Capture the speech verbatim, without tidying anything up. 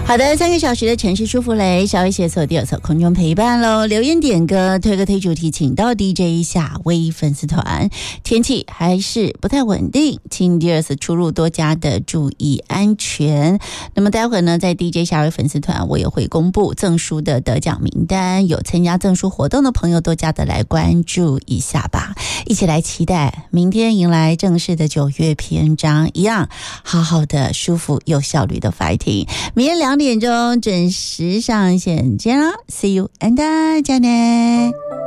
好的，三个小时的城市舒服雷，小雨写错第二首空中陪伴喽。留言点歌，推歌推主题，请到 D J 夏威粉丝团。天气还是不太稳定，请第二次出入多加的注意安全。那么待会呢，在 D J 夏威粉丝团，我也会公布赠书的得奖名单，有参加赠书活动的朋友多加的来关注一下吧。一起来期待明天迎来正式的九月篇章，一样好好的舒服有效率的 fighting。明天两点钟准时上线见啦 ，See you and 大家呢。